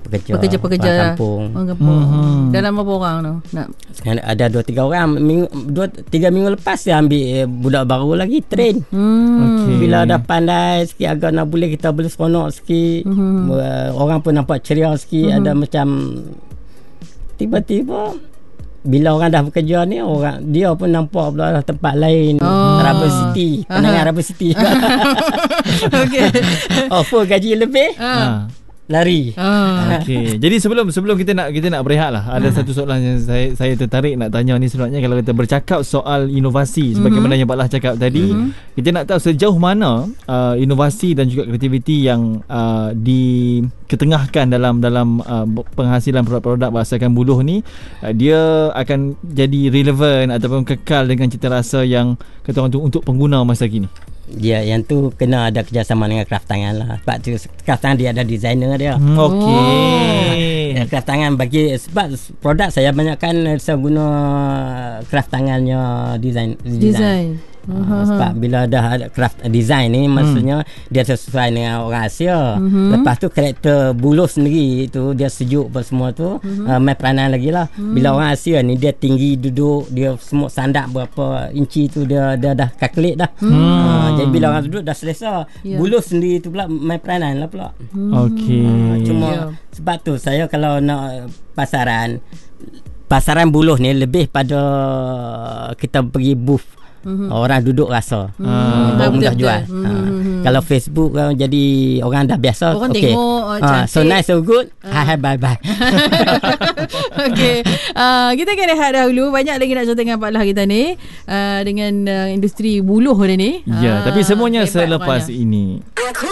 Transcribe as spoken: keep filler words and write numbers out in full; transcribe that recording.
pekerja, pekerja-pekerja orang kampung. Orang kampung. Hmm. Dalam berapa orang tu? Nak Sekarang ada dua tiga orang. Minggu, dua tiga minggu lepas dia ambil eh, budak baru lagi train. Hmm. Okey. Bila dah pandai sikit, agak nak boleh, kita boleh seronok sikit. Mhm. Uh, orang pun nampak ceria sikit. Mhm. Ada macam tiba-tiba bila orang dah bekerja ni, orang dia pun nampak pula tempat lain. Oh. Rubber City, penangan Aha. Rubber City. Okey. Offer gaji lebih, Ha. lari. Ah. Okey. Jadi sebelum sebelum kita nak kita nak berehat lah, ada satu soalan yang saya saya tertarik nak tanya ni sebenarnya. Kalau kita bercakap soal inovasi sebagaimana yang Pak Lah cakap tadi, Mhm. kita nak tahu sejauh mana uh, inovasi dan juga kreativiti yang uh, diketengahkan dalam dalam uh, penghasilan produk-produk berdasarkan buluh ni, uh, dia akan jadi relevan ataupun kekal dengan cita rasa yang kata orang tu untuk pengguna masa kini. Dia yang tu kena ada kerjasama dengan craft tangan lah. Sebab tu craft tangan dia ada designer dia. Hmm, Okey. Ya, craft tangan bagi, sebab produk saya banyakkan saya guna craft tangannya design. Design. Ha, sebab bila dah ada craft design ni, maksudnya dia sesuai dengan orang Asia. Mhm. Lepas tu karakter buluh sendiri tu dia sejuk apa semua tu, uh, main peranan lagi lah. Bila orang Asia ni dia tinggi duduk, dia semua sandak berapa inci tu dia dia dah calculate dah. Uh, jadi bila orang duduk dah selesa, Ya. buluh sendiri tu pula main peranan lah pula. Okey. Uh, cuma Ya. sebab tu saya kalau nak pasaran pasaran buluh ni lebih pada kita pergi booth. Mm-hmm. Orang duduk rasa Hmm. baru mudah Betul-betul. jual. Mm-hmm. Ha. Kalau Facebook kan jadi orang dah biasa, Orang okey. tengok, oh, Ah, so cantik. nice, so good. Hi hi bye bye. Okey, uh, kita akan rehat dahulu. Banyak lagi nak cerita dengan Pak Lah kita ni, uh, dengan uh, industri buluh dia ni. Ya, Ah, tapi semuanya hebat selepas orangnya. ini.